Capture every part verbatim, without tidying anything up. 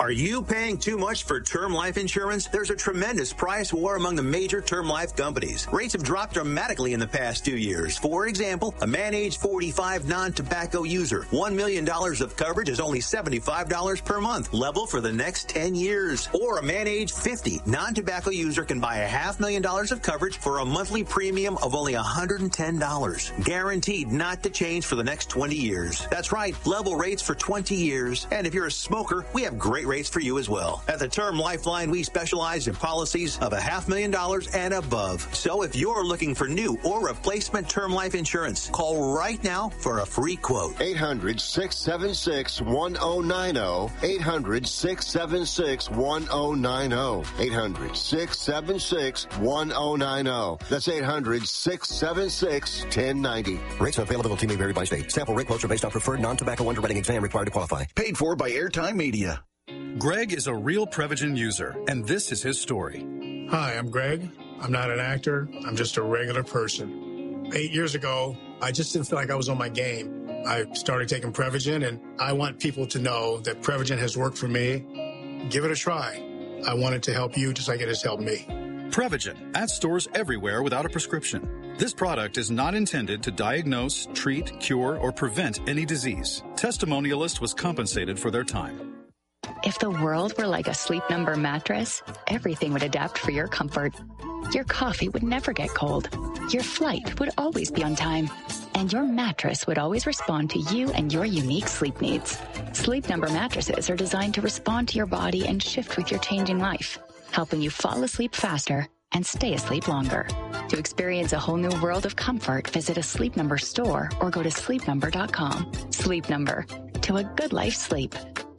Are you paying too much for term life insurance? There's a tremendous price war among the major term life companies. Rates have dropped dramatically in the past two years. For example, a man age forty-five non-tobacco user, one million dollars of coverage is only seventy-five dollars per month, level for the next ten years. Or a man age fifty non-tobacco user can buy a half million dollars of coverage for a monthly premium of only one hundred ten dollars. Guaranteed not to change for the next twenty years. That's right, level rates for twenty years. And if you're a smoker, we have great rates for you as well. At the Term Lifeline, we specialize in policies of a half million dollars and above. So if you're looking for new or replacement term life insurance, call right now for a free quote. eight hundred, six seven six, one oh nine oh. eight hundred, six seven six, one oh nine oh. eight hundred, six seven six, one oh nine oh. That's eight hundred, six seven six, one oh nine oh. Rates and availability may vary by state. Sample rate quotes are based on preferred non-tobacco underwriting exam required to qualify. Paid for by Airtime Media. Greg is a real Prevagen user, and this is his story. Hi, I'm Greg. I'm not an actor. I'm just a regular person. Eight years ago, I just didn't feel like I was on my game. I started taking Prevagen, and I want people to know that Prevagen has worked for me. Give it a try. I want it to help you just like it has helped me. Prevagen, at stores everywhere without a prescription. This product is not intended to diagnose, treat, cure, or prevent any disease. Testimonialist was compensated for their time. If the world were like a Sleep Number mattress, everything would adapt for your comfort. Your coffee would never get cold. Your flight would always be on time. And your mattress would always respond to you and your unique sleep needs. Sleep Number mattresses are designed to respond to your body and shift with your changing life, helping you fall asleep faster and stay asleep longer. To experience a whole new world of comfort, visit a Sleep Number store or go to sleep number dot com. Sleep Number. To a good life sleep.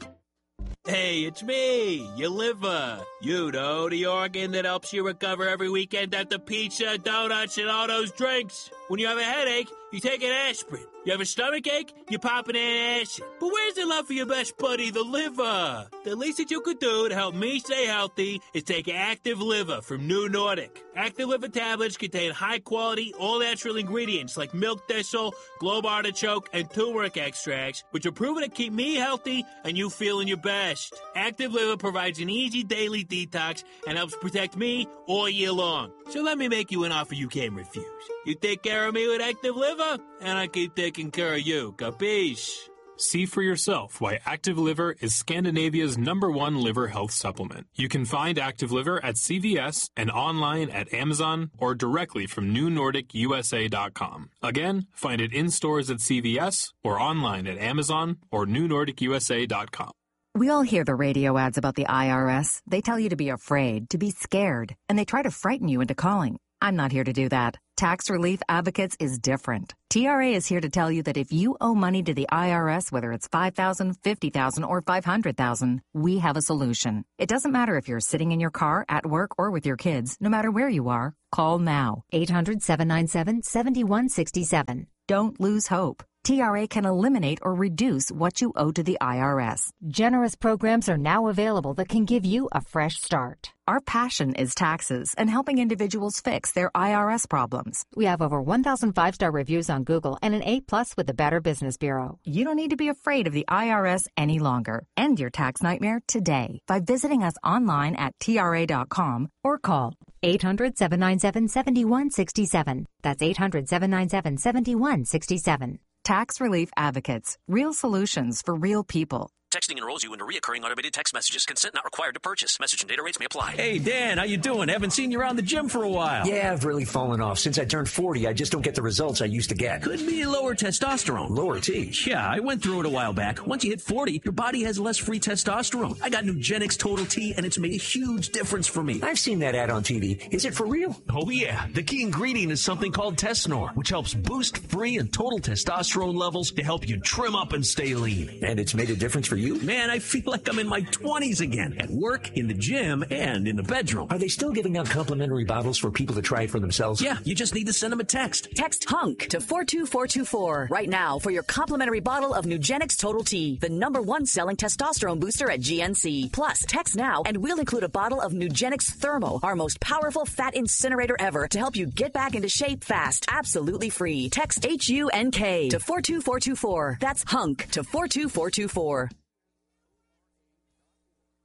Hey, it's me, your liver. You know, the organ that helps you recover every weekend after pizza, donuts, and all those drinks. When you have a headache, you take an aspirin. You have a stomach ache, you pop an antacid. But where's the love for your best buddy, the liver? The least that you could do to help me stay healthy is take Active Liver from New Nordic. Active Liver tablets contain high-quality, all-natural ingredients like milk thistle, globe artichoke, and turmeric extracts, which are proven to keep me healthy and you feeling your best. Active Liver provides an easy daily detox and helps protect me all year long. So let me make you an offer you can't refuse. You take care of me with Active Liver, and I keep taking care of you. Capiche? See for yourself why Active Liver is Scandinavia's number one liver health supplement. You can find Active Liver at C V S and online at Amazon or directly from new nordic U S A dot com. Again, find it in stores at C V S or online at Amazon or new nordic U S A dot com. We all hear the radio ads about the I R S. They tell you to be afraid, to be scared, and they try to frighten you into calling. I'm not here to do that. Tax Relief Advocates is different. T R A is here to tell you that if you owe money to the I R S, whether it's five thousand dollars, fifty thousand dollars, or five hundred thousand dollars, we have a solution. It doesn't matter if you're sitting in your car, at work, or with your kids. No matter where you are, call now. eight hundred, seven nine seven, seven one six seven. Don't lose hope. T R A can eliminate or reduce what you owe to the I R S. Generous programs are now available that can give you a fresh start. Our passion is taxes and helping individuals fix their I R S problems. We have over one thousand five-star reviews on Google and an A plus with the Better Business Bureau. You don't need to be afraid of the I R S any longer. End your tax nightmare today by visiting us online at T R A dot com or call eight hundred, seven nine seven, seven one six seven. That's eight hundred, seven nine seven, seven one six seven. Tax Relief Advocates. Real solutions for real people. Texting enrolls you into recurring automated text messages. Consent not required to purchase. Message and data rates may apply. Hey, Dan, how you doing? Haven't seen you around the gym for a while. Yeah, I've really fallen off. Since I turned forty, I just don't get the results I used to get. Could be lower testosterone. Lower T? Yeah, I went through it a while back. Once you hit forty, your body has less free testosterone. I got Nugenix Total T, and it's made a huge difference for me. I've seen that ad on T V. Is it for real? Oh, yeah. The key ingredient is something called Tesnor, which helps boost free and total testosterone levels to help you trim up and stay lean. And it's made a difference for you? Man, I feel like I'm in my twenties again, at work, in the gym, and in the bedroom. Are they still giving out complimentary bottles for people to try it for themselves? Yeah, you just need to send them a text. Text HUNK to four two four two four right now for your complimentary bottle of Nugenix Total T, the number one selling testosterone booster at G N C. Plus, text now and we'll include a bottle of Nugenix Thermo, our most powerful fat incinerator ever, to help you get back into shape fast, absolutely free. Text H U N K to four two four two four. That's HUNK to four two four two four.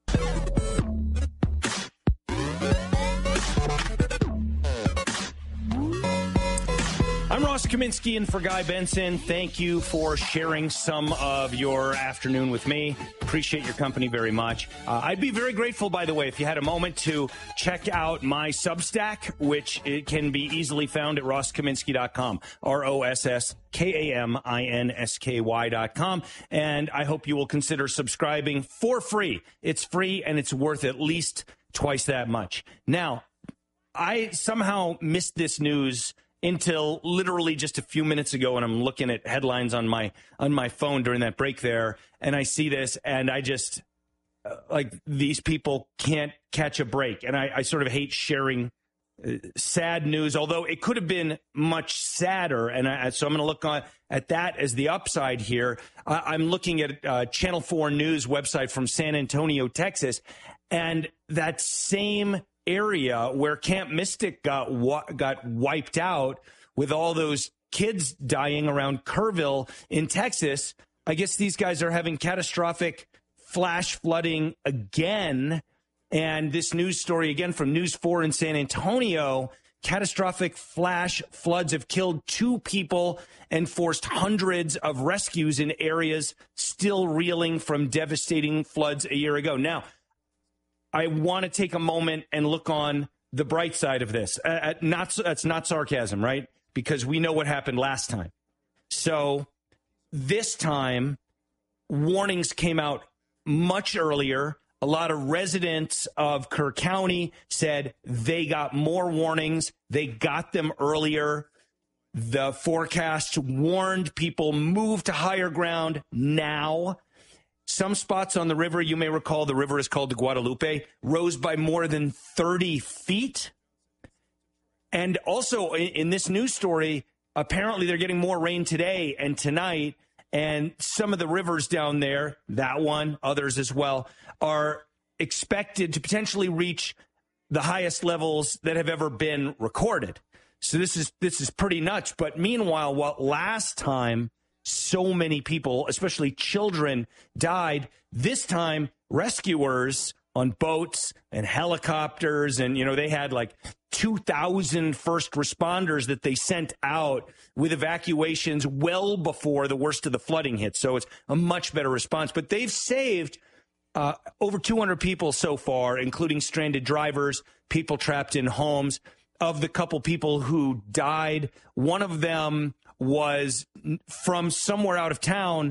Ross Kaminsky in for Guy Benson. Thank you for sharing some of your afternoon with me. Appreciate your company very much. Uh, I'd be very grateful, by the way, if you had a moment to check out my Substack, which it can be easily found at ross kaminsky dot com, R O S S K A M I N S K Y dot com. And I hope you will consider subscribing for free. It's free, and it's worth at least twice that much. Now, I somehow missed this news until literally just a few minutes ago, and I'm looking at headlines on my on my phone during that break there, and I see this, and I just, uh, like, these people can't catch a break. And I, I sort of hate sharing uh, sad news, although it could have been much sadder, and I, so I'm going to look on, at that as the upside here. Uh, I'm looking at uh, Channel four News website from San Antonio, Texas, and that same area where Camp Mystic got got wiped out with all those kids dying around Kerrville in Texas. I guess these guys are having catastrophic flash flooding again. And this news story again from News four in San Antonio, catastrophic flash floods have killed two people and forced hundreds of rescues in areas still reeling from devastating floods a year ago. Now, I want to take a moment and look on the bright side of this. Uh, not That's not sarcasm, right? Because we know what happened last time. So this time, warnings came out much earlier. A lot of residents of Kerr County said they got more warnings. They got them earlier. The forecast warned people move to higher ground now. Some spots on the river, you may recall, the river is called the Guadalupe, rose by more than thirty feet. And also in, in this news story, apparently they're getting more rain today and tonight. And some of the rivers down there, that one, others as well, are expected to potentially reach the highest levels that have ever been recorded. So this is this is pretty nuts. But meanwhile, what last time so many people, especially children, died, this time rescuers on boats and helicopters, and, you know, they had like two thousand first responders that they sent out with evacuations well before the worst of the flooding hit. So it's a much better response. But they've saved uh, over two hundred people so far, including stranded drivers, people trapped in homes. Of the couple people who died, one of them was from somewhere out of town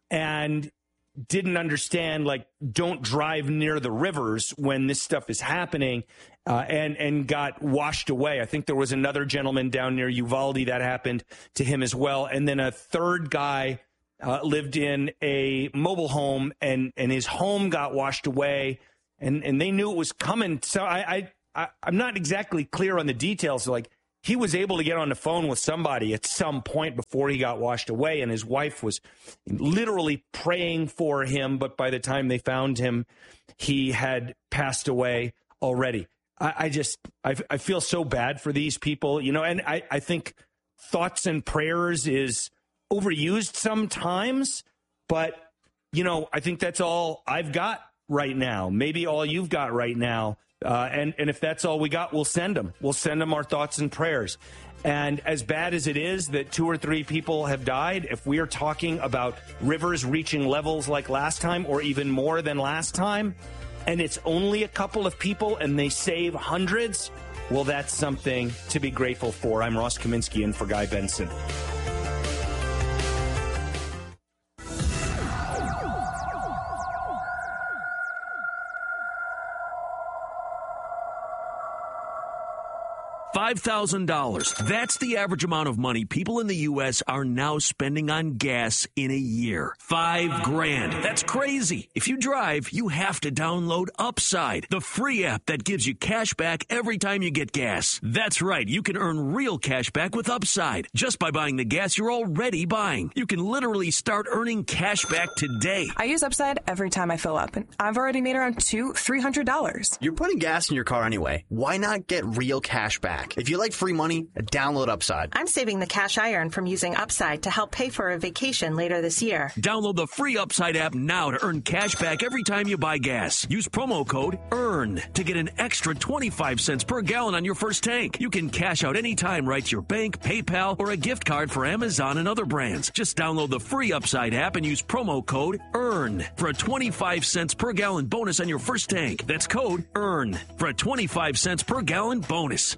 and didn't understand, like, don't drive near the rivers when this stuff is happening, uh, and, and got washed away. I think there was another gentleman down near Uvalde that happened to him as well. And then a third guy uh, lived in a mobile home, and, and his home got washed away, and, and they knew it was coming. So I, I, I I'm not exactly clear on the details. Like, he was able to get on the phone with somebody at some point before he got washed away, and his wife was literally praying for him. But by the time they found him, he had passed away already. I, I just, I, I feel so bad for these people, you know, and I, I think thoughts and prayers is overused sometimes, but, you know, I think that's all I've got right now. Maybe all you've got right now. Uh, and, and if that's all we got, we'll send them. We'll send them our thoughts and prayers. And as bad as it is that two or three people have died, if we are talking about rivers reaching levels like last time or even more than last time, and it's only a couple of people and they save hundreds, well, that's something to be grateful for. I'm Ross Kaminsky in for Guy Benson. five thousand dollars. That's the average amount of money people in the U S are now spending on gas in a year. Five grand. That's crazy. If you drive, you have to download Upside, the free app that gives you cash back every time you get gas. That's right. You can earn real cash back with Upside just by buying the gas you're already buying. You can literally start earning cash back today. I use Upside every time I fill up, and I've already made around two, three hundred dollars. You're putting gas in your car anyway. Why not get real cash back? back. If you like free money, download Upside. I'm saving the cash I earn from using Upside to help pay for a vacation later this year. Download the free Upside app now to earn cash back every time you buy gas. Use promo code EARN to get an extra twenty-five cents per gallon on your first tank. You can cash out anytime right to your bank, PayPal, or a gift card for Amazon and other brands. Just download the free Upside app and use promo code EARN for a twenty-five cents per gallon bonus on your first tank. That's code EARN for a twenty-five cents per gallon bonus.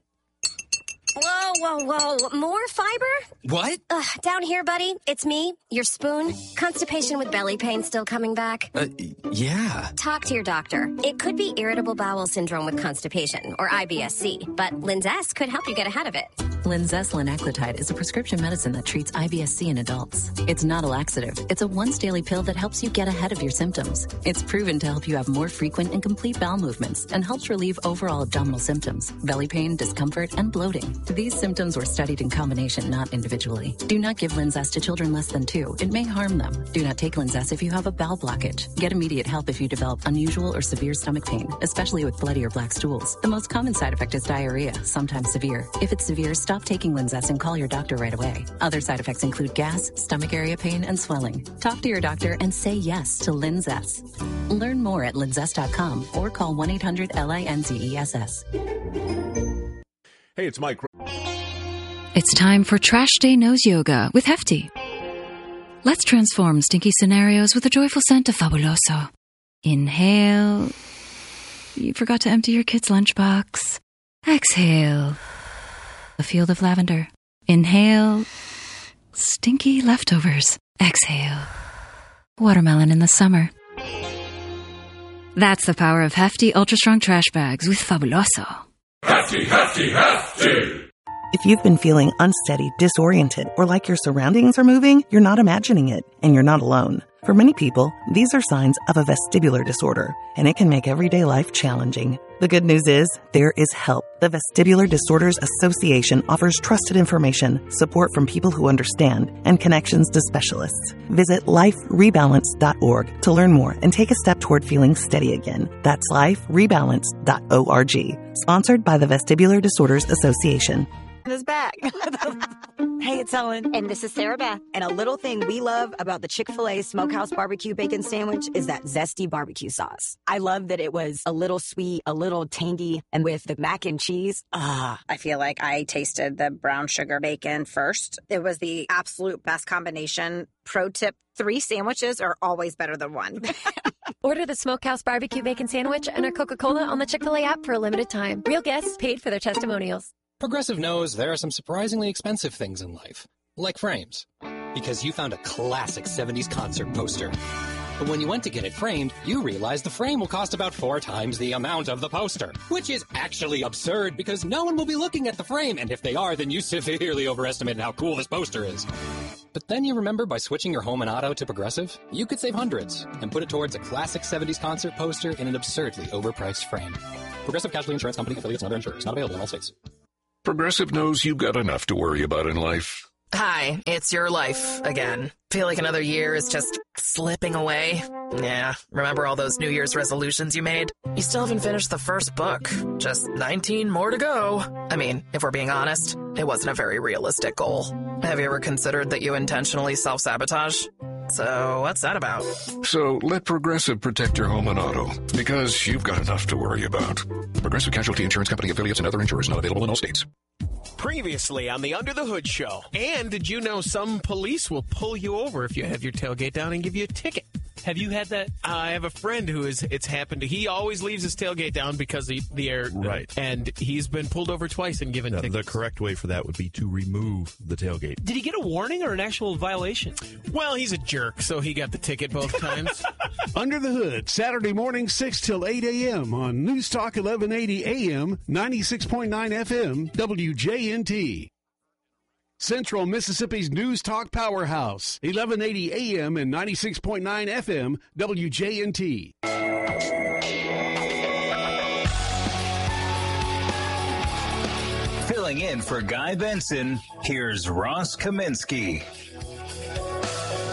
Whoa, whoa, whoa. More fiber? What? Ugh, down here, buddy. It's me, your spoon. Constipation with belly pain still coming back? Uh, yeah. Talk to your doctor. It could be irritable bowel syndrome with constipation, or I B S C, but Linzess could help you get ahead of it. Linzess linaclotide is a prescription medicine that treats I B S C in adults. It's not a laxative. It's a once-daily pill that helps you get ahead of your symptoms. It's proven to help you have more frequent and complete bowel movements and helps relieve overall abdominal symptoms, belly pain, discomfort, and bloating. These symptoms were studied in combination, not individually. Do not give Linzess to children less than two. It may harm them. Do not take Linzess if you have a bowel blockage. Get immediate help if you develop unusual or severe stomach pain, especially with bloody or black stools. The most common side effect is diarrhea, sometimes severe. If it's severe, stop taking Linzess and call your doctor right away. Other side effects include gas, stomach area pain, and swelling. Talk to your doctor and say yes to Linzess. Learn more at linzess dot com or call one eight hundred L I N Z E S S. Hey, it's Mike. It's time for Trash Day Nose Yoga with Hefty. Let's transform stinky scenarios with the joyful scent of Fabuloso. Inhale. You forgot to empty your kid's lunchbox. Exhale. A field of lavender. Inhale. Stinky leftovers. Exhale. Watermelon in the summer. That's the power of Hefty Ultra Strong Trash Bags with Fabuloso. Hefty, hefty, hefty! If you've been feeling unsteady, disoriented, or like your surroundings are moving, you're not imagining it, and you're not alone. For many people, these are signs of a vestibular disorder, and it can make everyday life challenging. The good news is, there is help. The Vestibular Disorders Association offers trusted information, support from people who understand, and connections to specialists. Visit life rebalance dot org to learn more and take a step toward feeling steady again. That's life rebalance dot org. Sponsored by the Vestibular Disorders Association. Is back. Hey, it's Ellen. And this is Sarah Beth. And a little thing we love about the Chick-fil-A Smokehouse Barbecue Bacon Sandwich is that zesty barbecue sauce. I love that it was a little sweet, a little tangy, and with the mac and cheese, ah. I feel like I tasted the brown sugar bacon first. It was the absolute best combination. Pro tip, three sandwiches are always better than one. Order the Smokehouse Barbecue Bacon Sandwich and a Coca-Cola on the Chick-fil-A app for a limited time. Real guests paid for their testimonials. Progressive knows there are some surprisingly expensive things in life, like frames, because you found a classic seventies concert poster. But when you went to get it framed, you realized the frame will cost about four times the amount of the poster, which is actually absurd because no one will be looking at the frame, and if they are, then you severely overestimated how cool this poster is. But then you remember by switching your home and auto to Progressive, you could save hundreds and put it towards a classic seventies concert poster in an absurdly overpriced frame. Progressive Casualty Insurance Company, affiliates, and other insurers. Not available in all states. Progressive knows you've got enough to worry about in life. Hi, it's your life again. Feel like another year is just slipping away? Yeah, remember all those New Year's resolutions you made? You still haven't finished the first book. Just nineteen more to go. I mean, if we're being honest, it wasn't a very realistic goal. Have you ever considered that you intentionally self-sabotage? So what's that about? So let Progressive protect your home and auto, because you've got enough to worry about. Progressive Casualty Insurance Company, affiliates, and other insurers not available in all states. Previously on the Under the Hood Show. And did you know some police will pull you over if you have your tailgate down and give you a ticket? Have you had that? Uh, I have a friend who is. It's happened to. He always leaves his tailgate down because of the air. Right. And he's been pulled over twice and given now, tickets. The correct way for that would be to remove the tailgate. Did he get a warning or an actual violation? Well, he's a jerk, so he got the ticket both times. Under the Hood, Saturday morning, six till eight a.m. on News Talk eleven eighty A M, ninety-six point nine F M, W J N T. Central Mississippi's News Talk Powerhouse, eleven eighty A M and ninety-six point nine F M, W J N T. Filling in for Guy Benson, here's Ross Kaminsky.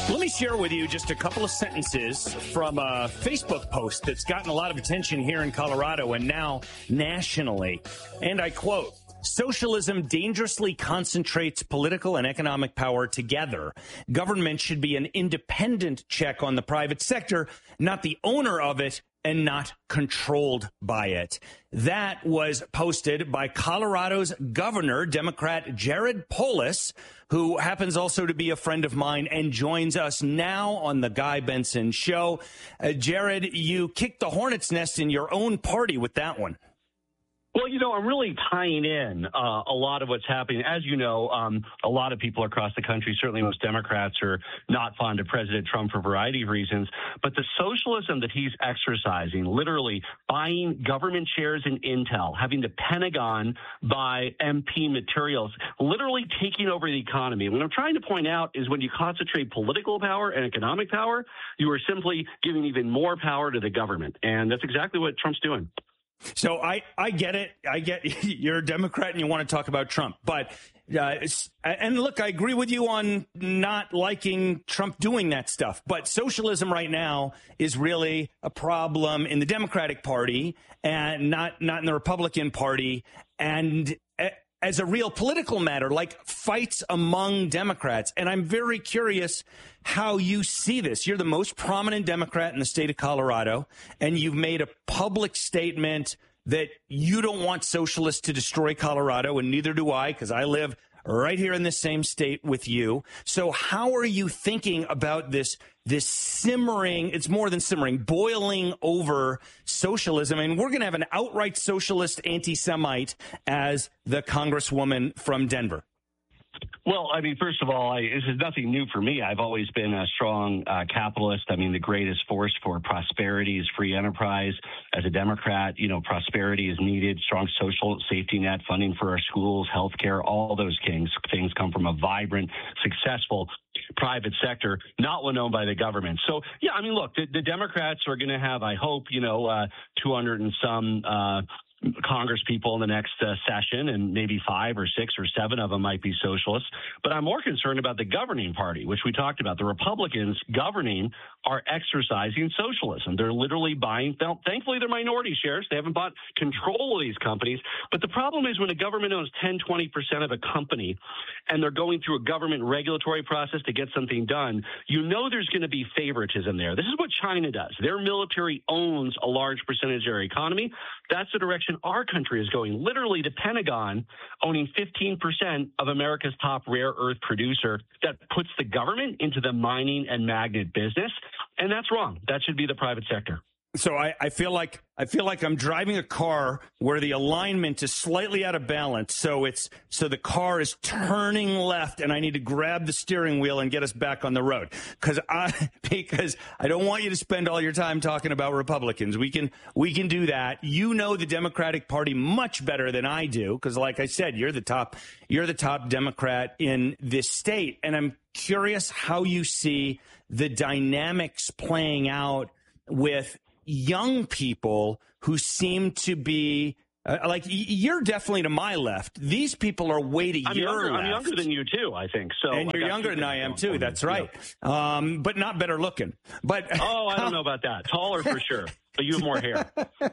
Let me share with you just a couple of sentences from a Facebook post that's gotten a lot of attention here in Colorado and now nationally. And I quote, "Socialism dangerously concentrates political and economic power together. Government should be an independent check on the private sector, not the owner of it and not controlled by it." That was posted by Colorado's governor, Democrat Jared Polis, who happens also to be a friend of mine and joins us now on the Guy Benson Show. Uh, Jared, you kicked the hornet's nest in your own party with that one. Well, you know, I'm really tying in uh, a lot of what's happening. As you know, um, a lot of people across the country, certainly most Democrats, are not fond of President Trump for a variety of reasons. But the socialism that he's exercising, literally buying government shares in Intel, having the Pentagon buy M P materials, literally taking over the economy. What I'm trying to point out is when you concentrate political power and economic power, you are simply giving even more power to the government. And that's exactly what Trump's doing. So I, I get it. I get you're a Democrat and you want to talk about Trump. But uh, and look, I agree with you on not liking Trump doing that stuff. But socialism right now is really a problem in the Democratic Party and not not in the Republican Party. And as a real political matter, like fights among Democrats. And I'm very curious how you see this. You're the most prominent Democrat in the state of Colorado, and you've made a public statement that you don't want socialists to destroy Colorado, and neither do I, because I live right here in the same state with you. So how are you thinking about this this simmering, it's more than simmering, boiling over socialism? And we're going to have an outright socialist anti-Semite as the Congresswoman from Denver. Well, I mean, first of all, I, this is nothing new for me. I've always been a strong uh, capitalist. I mean, the greatest force for prosperity is free enterprise. As a Democrat, you know, prosperity is needed, strong social safety net, funding for our schools, healthcare, all those things, things come from a vibrant, successful private sector, not one owned by the government. So, yeah, I mean, look, the, the Democrats are going to have, I hope, you know, uh, two hundred and some uh Congress people in the next uh, session, and maybe five or six or seven of them might be socialists. But I'm more concerned about the governing party, which we talked about. The Republicans governing are exercising socialism. They're literally buying, thankfully, they're minority shares. They haven't bought control of these companies. But the problem is when a government owns ten, twenty percent of a company and they're going through a government regulatory process to get something done, you know there's going to be favoritism there. This is what China does. Their military owns a large percentage of their economy. That's the direction our country is going. Literally, the Pentagon owning fifteen percent of America's top rare earth producer that puts the government into the mining and magnet business. And that's wrong. That should be the private sector. So I, I feel like I feel like I'm driving a car where the alignment is slightly out of balance. So it's so the car is turning left, and I need to grab the steering wheel and get us back on the road. Because I because I don't want you to spend all your time talking about Republicans. We can we can do that. You know the Democratic Party much better than I do, because like I said, you're the top you're the top Democrat in this state, and I'm curious how you see the dynamics playing out with young people who seem to be uh, like you're definitely to my left. These people are way to I'm your younger, left. I'm younger than you too, I think. So, and you're younger than I am too. That's right. Um, but not better looking. But oh, I don't know about that. Taller for sure, but you have more hair.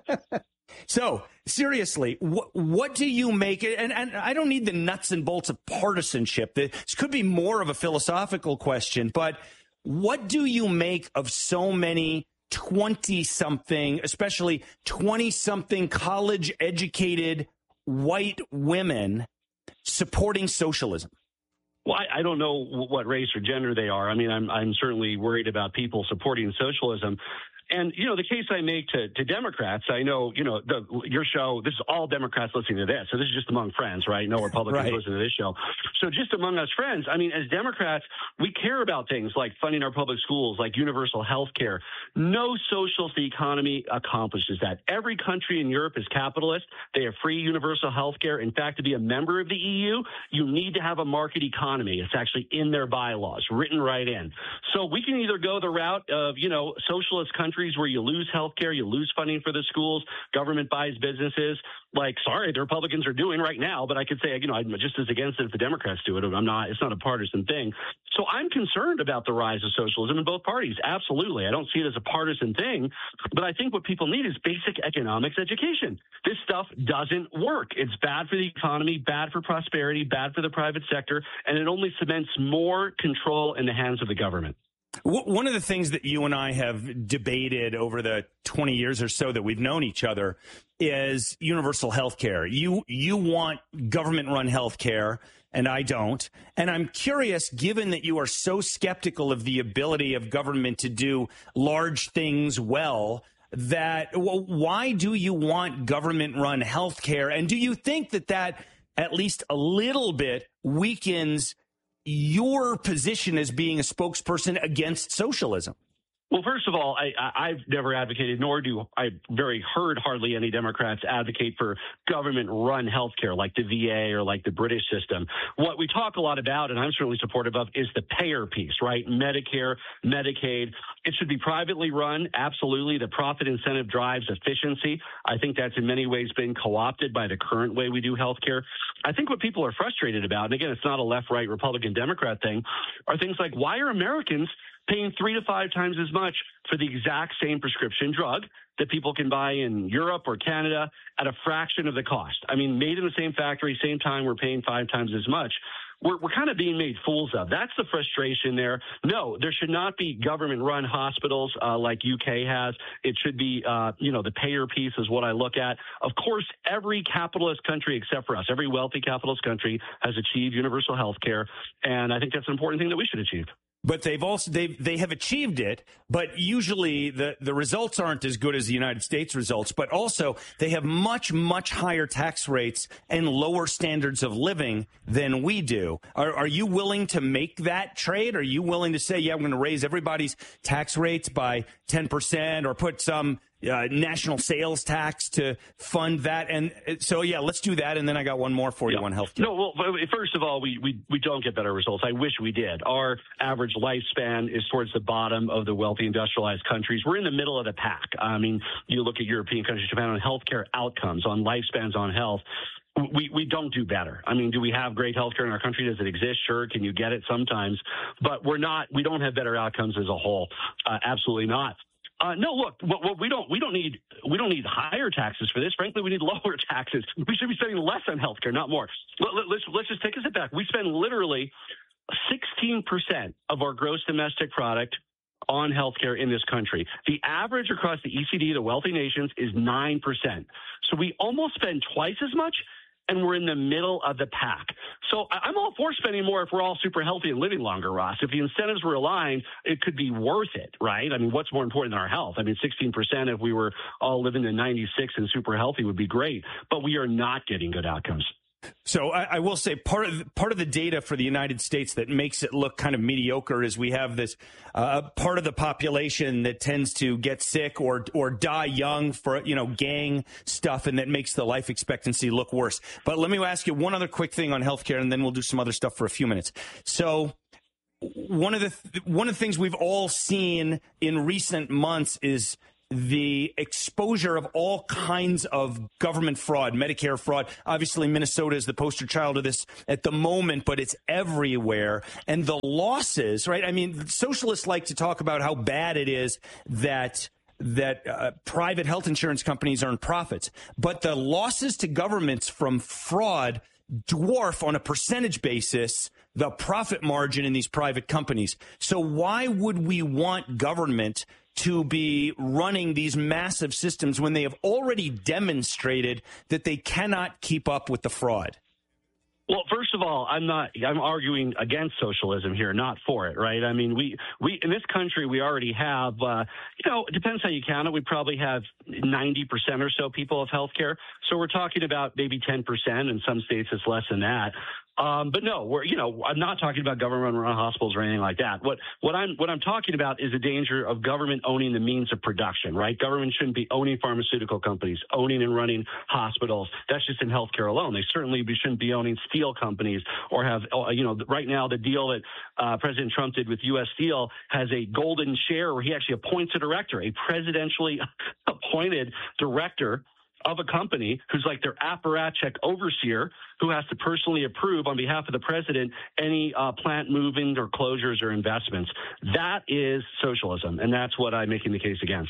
So seriously, what what do you make it? And, and I don't need the nuts and bolts of partisanship. This could be more of a philosophical question. But what do you make of so many twenty-something, especially twenty-something college-educated white women supporting socialism? Well, I, I don't know what race or gender they are. I mean, I'm I'm certainly worried about people supporting socialism. And, you know, the case I make to, to Democrats, I know, you know, the, your show, this is all Democrats listening to this. So this is just among friends, right? No Republicans right. listen to this show. So just among us friends, I mean, as Democrats, we care about things like funding our public schools, like universal health care. No socialist economy accomplishes that. Every country in Europe is capitalist. They have free universal health care. In fact, to be a member of the E U, you need to have a market economy. It's actually in their bylaws, written right in. So we can either go the route of, you know, socialist countries countries where you lose health care, you lose funding for the schools, government buys businesses. Like, sorry, the Republicans are doing right now, but I could say, you know, I'm just as against it if the Democrats do it. I'm not, it's not a partisan thing. So I'm concerned about the rise of socialism in both parties. Absolutely. I don't see it as a partisan thing, but I think what people need is basic economics education. This stuff doesn't work. It's bad for the economy, bad for prosperity, bad for the private sector, and it only cements more control in the hands of the government. One of the things that you and I have debated over the twenty years or so that we've known each other is universal health care. You, you want government-run health care, and I don't. And I'm curious, given that you are so skeptical of the ability of government to do large things well, that well, why do you want government-run health care? And do you think that that at least a little bit weakens your position as being a spokesperson against socialism? Well, first of all, I, I, I've never advocated, nor do I very heard hardly any Democrats advocate for government-run health care like the V A or like the British system. What we talk a lot about, and I'm certainly supportive of, is the payer piece, right? Medicare, Medicaid. It should be privately run, absolutely. The profit incentive drives efficiency. I think that's in many ways been co-opted by the current way we do health care. I think what people are frustrated about, and again, it's not a left-right Republican Democrat thing, are things like, why are Americans paying three to five times as much for the exact same prescription drug that people can buy in Europe or Canada at a fraction of the cost? I mean, made in the same factory, same time, we're paying five times as much. We're, we're kind of being made fools of. That's the frustration there. No, there should not be government-run hospitals uh, like U K has. It should be, uh, you know, the payer piece is what I look at. Of course, every capitalist country except for us, every wealthy capitalist country has achieved universal health care, and I think that's an important thing that we should achieve. But they've also they they have achieved it, but usually the, the results aren't as good as the United States results. But also they have much, much higher tax rates and lower standards of living than we do. Are, are you willing to make that trade? Are you willing to say, yeah, I'm going to raise everybody's tax rates by ten percent or put some Uh, national sales tax to fund that? And so, yeah, let's do that. And then I got one more for you yeah. on health care. No, well, first of all, we, we, we don't get better results. I wish we did. Our average lifespan is towards the bottom of the wealthy industrialized countries. We're in the middle of the pack. I mean, you look at European countries, Japan, on healthcare outcomes, on lifespans, on health. We we don't do better. I mean, do we have great healthcare in our country? Does it exist? Sure. Can you get it sometimes? But we're not, we don't have better outcomes as a whole. Uh, absolutely not. Uh, no, look, what, what we don't we don't need we don't need higher taxes for this. Frankly, we need lower taxes. We should be spending less on healthcare, not more. Let, let, let's let's just take a step back. We spend literally sixteen percent of our gross domestic product on healthcare in this country. The average across the E C D, the wealthy nations, is nine percent. So we almost spend twice as much, and we're in the middle of the pack. So I'm all for spending more if we're all super healthy and living longer, Ross. If the incentives were aligned, it could be worth it, right? I mean, what's more important than our health? I mean, sixteen percent if we were all living to ninety-six and super healthy would be great, but we are not getting good outcomes. So I, I will say part of part of the data for the United States that makes it look kind of mediocre is we have this uh, part of the population that tends to get sick or or die young for, you know, gang stuff, and that makes the life expectancy look worse. But let me ask you one other quick thing on healthcare, and then we'll do some other stuff for a few minutes. So one of the th- one of the things we've all seen in recent months is the exposure of all kinds of government fraud, Medicare fraud. Obviously, Minnesota is the poster child of this at the moment, but it's everywhere. And the losses, right? I mean, socialists like to talk about how bad it is that that uh, private health insurance companies earn profits. But the losses to governments from fraud dwarf on a percentage basis the profit margin in these private companies. So why would we want government to be running these massive systems when they have already demonstrated that they cannot keep up with the fraud? Well, first of all, I'm not, I'm arguing against socialism here, not for it, right? I mean, we, we, in this country, we already have, uh, you know, it depends how you count it. We probably have ninety percent or so people of healthcare. So we're talking about maybe ten percent. In some states, it's less than that. Um, but no, we're, you know, I'm not talking about government-run hospitals or anything like that. What what I'm what I'm talking about is the danger of government owning the means of production, right? Government shouldn't be owning pharmaceutical companies, owning and running hospitals. That's just in healthcare alone. They certainly shouldn't be owning steel companies or have, you know, right now the deal that uh, President Trump did with U S Steel has a golden share where he actually appoints a director, a presidentially appointed director of a company who's like their apparatchik overseer who has to personally approve on behalf of the president any uh, plant moving or closures or investments. That is socialism, and that's what I'm making the case against.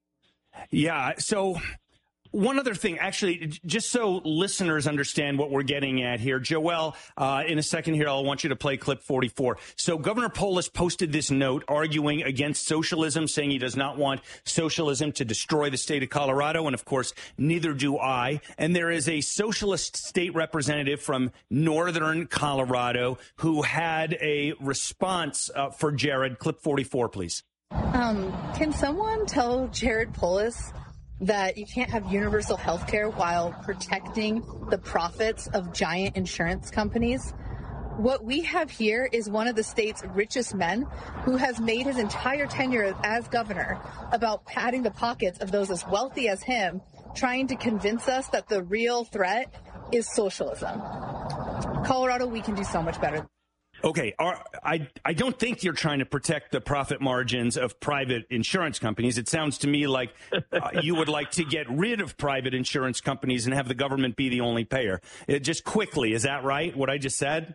Yeah, so one other thing, actually, just so listeners understand what we're getting at here, Joelle, uh, in a second here, I want you to play clip forty-four. So Governor Polis posted this note arguing against socialism, saying he does not want socialism to destroy the state of Colorado. And, of course, neither do I. And there is a socialist state representative from northern Colorado who had a response uh, for Jared. Clip forty-four, please. Um, can someone tell Jared Polis that you can't have universal health care while protecting the profits of giant insurance companies? What we have here is one of the state's richest men who has made his entire tenure as governor about padding the pockets of those as wealthy as him, trying to convince us that the real threat is socialism. Colorado, we can do so much better. Okay, our, I I don't think you're trying to protect the profit margins of private insurance companies. It sounds to me like uh, you would like to get rid of private insurance companies and have the government be the only payer. It, just quickly, is that right, what I just said?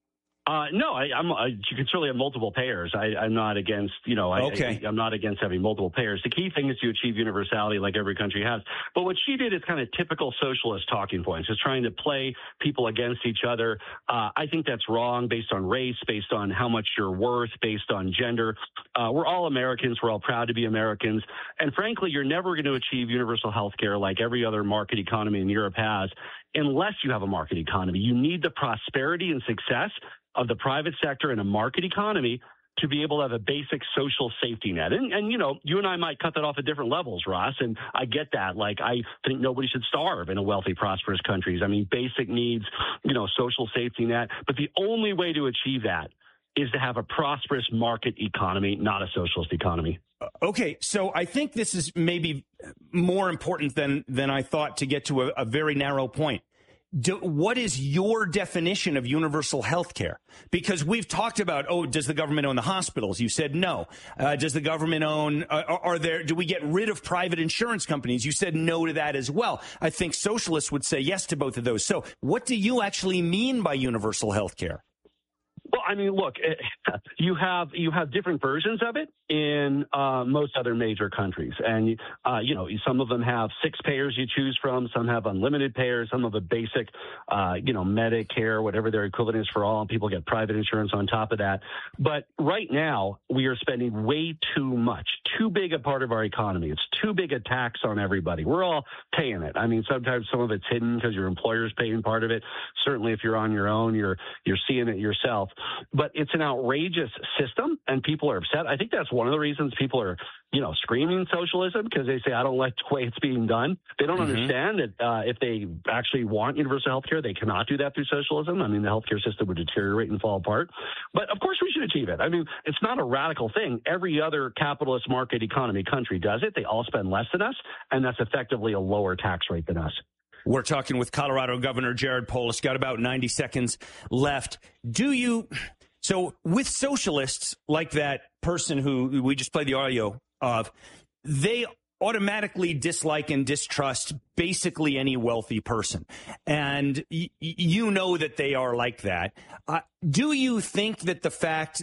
Uh, no, I, I'm, I, you can certainly have multiple payers. I, I'm not against, you know, I, okay. I, I'm not against having multiple payers. The key thing is to achieve universality like every country has. But what she did is kind of typical socialist talking points, is trying to play people against each other. Uh, I think that's wrong based on race, based on how much you're worth, based on gender. Uh, we're all Americans. We're all proud to be Americans. And frankly, you're never going to achieve universal health care like every other market economy in Europe has unless you have a market economy. You need the prosperity and success of the private sector and a market economy to be able to have a basic social safety net. And, and, you know, you and I might cut that off at different levels, Ross, and I get that. Like, I think nobody should starve in a wealthy, prosperous countries. I mean, basic needs, you know, social safety net. But the only way to achieve that is to have a prosperous market economy, not a socialist economy. Okay, so I think this is maybe more important than, than I thought to get to a, a very narrow point. Do, what is your definition of universal health care? Because we've talked about, oh, does the government own the hospitals? You said no. Uh, does the government own, uh, are there, do we get rid of private insurance companies? You said no to that as well. I think socialists would say yes to both of those. So what do you actually mean by universal health care? Well, I mean, look, you have you have different versions of it in uh, most other major countries. And, uh, you know, some of them have six payers you choose from. Some have unlimited payers. Some have a basic, uh, you know, Medicare, whatever their equivalent is for all. And people get private insurance on top of that. But right now, we are spending way too much, too big a part of our economy. It's too big a tax on everybody. We're all paying it. I mean, sometimes some of it's hidden because your employer's paying part of it. Certainly, if you're on your own, you're you're seeing it yourself. But it's an outrageous system, and people are upset. I think that's one of the reasons people are, you know, screaming socialism, because they say, I don't like the way it's being done. They don't mm-hmm. understand that uh, if they actually want universal health care, they cannot do that through socialism. I mean, the healthcare system would deteriorate and fall apart. But, of course, we should achieve it. I mean, it's not a radical thing. Every other capitalist market economy country does it. They all spend less than us, and that's effectively a lower tax rate than us. We're talking with Colorado Governor Jared Polis. Got about ninety seconds left. Do you... So with socialists like that person who we just played the audio of, they automatically dislike and distrust basically any wealthy person. And y- you know that they are like that. Uh, do you think that the fact